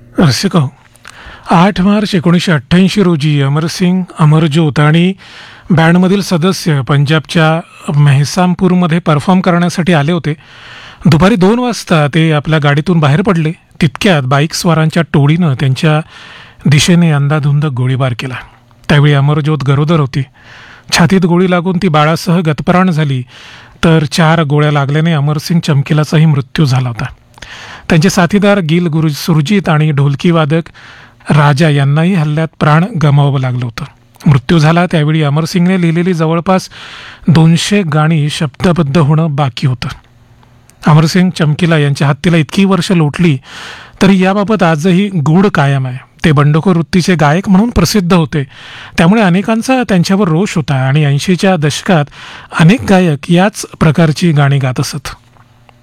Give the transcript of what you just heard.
रसिको, 8 मार्च 1988 रोजी अमरसिंग, अमरज्योत आणि बँडमधील सदस्य पंजाबच्या मेहसामपूरमध्ये परफॉर्म करण्यासाठी आले होते. दुपारी 2 वाजता ते आपल्या गाडीतून बाहेर पडले. तितक्यात बाईक स्वारांच्या टोळीनं त्यांच्या दिशेने अंदाधुंद गोळीबार केला. त्यावेळी अमरज्योत गरोदर होती. छातीत गोळी लागून ती बाळासह गतप्राण झाली, तर 4 गोळ्या लागल्याने अमरसिंग चमकीलाचाही मृत्यू झाला होता. त्यांचे साथीदार सुरजीत आणि ढोलकीवादक राजा यांनाही हल्ल्यात प्राण गमावावं लागलं होतं. मृत्यू झाला त्यावेळी अमरसिंगने लिहिलेली जवळपास 200 गाणी शब्दबद्ध होणं बाकी होतं. अमरसिंग चमकीला यांच्या हत्येला इतकी वर्ष लोटली तरी याबाबत आजही गूढ कायम आहे. ते बंडखोर वृत्तीचे गायक म्हणून प्रसिद्ध होते, त्यामुळे अनेकांचा त्यांच्यावर रोष होता आणि 80च्या दशकात अनेक गायक याच प्रकारची गाणी गात असत.